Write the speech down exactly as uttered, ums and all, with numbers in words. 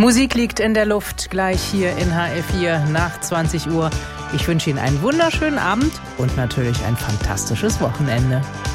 Musik liegt in der Luft, gleich hier in H R vier nach zwanzig Uhr. Ich wünsche Ihnen einen wunderschönen Abend und natürlich ein fantastisches Wochenende.